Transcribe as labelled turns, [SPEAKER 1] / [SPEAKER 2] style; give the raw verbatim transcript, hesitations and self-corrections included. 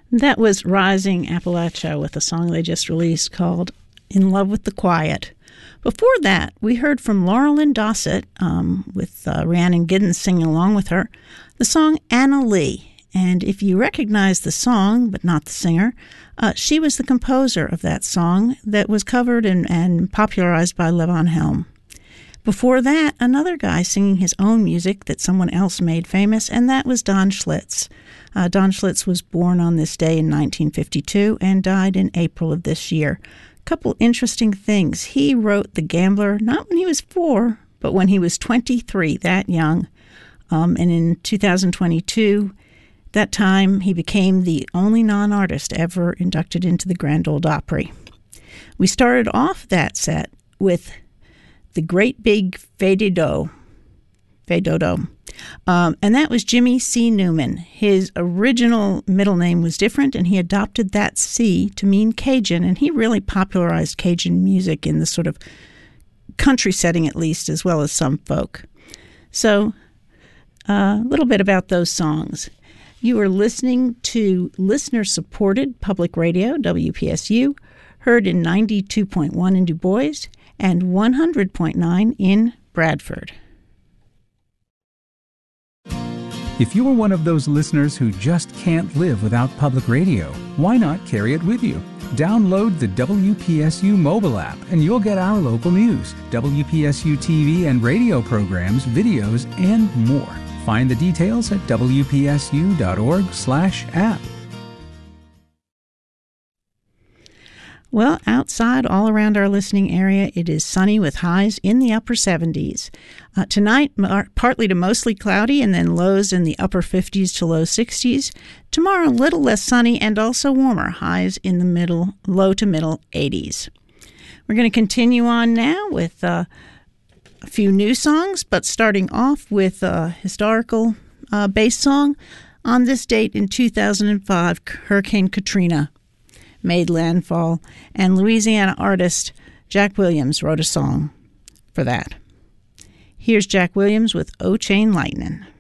[SPEAKER 1] That was Rising Appalachia with a song they just released called In Love with the Quiet. Before that, we heard from Laura Lynn Dossett, um, with uh, Rhiannon Giddens singing along with her, the song Anna Lee. And if you recognize the song, but not the singer, uh, she was the composer of that song that was covered and, and popularized by Levon Helm. Before that, another guy singing his own music that someone else made famous, and that was Don Schlitz. Uh, Don Schlitz was born on this day in nineteen fifty-two and died in April of this year. A couple interesting things. He wrote The Gambler not when he was four, but when he was twenty-three, that young. Um, and in two thousand twenty-two, that time, he became the only non-artist ever inducted into the Grand Ole Opry. We started off that set with The Great Big Fade-Do, Fade-Do, um, and that was Jimmy C. Newman. His original middle name was different, and he adopted that C to mean Cajun, and he really popularized Cajun music in the sort of country setting, at least, as well as some folk. So, a uh, little bit about those songs. You are listening to listener-supported public radio, W P S U, heard in ninety-two point one in Du Bois and one hundred point nine in Bradford.
[SPEAKER 2] If you're one of those listeners who just can't live without public radio, why not carry it with you? Download the W P S U mobile app and you'll get our local news, W P S U T V and radio programs, videos, and more. Find the details at W P S U dot org slash app.
[SPEAKER 1] Well, outside, all around our listening area, it is sunny with highs in the upper seventies. Uh, tonight, mar- partly to mostly cloudy, and then lows in the upper fifties to low sixties. Tomorrow, a little less sunny and also warmer, highs in the middle, low to middle eighties. We're going to continue on now with uh, a few new songs, but starting off with a historical uh, bass song. On this date in two thousand five, Hurricane Katrina made landfall, and Louisiana artist Jack Williams wrote a song for that. Here's Jack Williams with O Chain Lightnin'.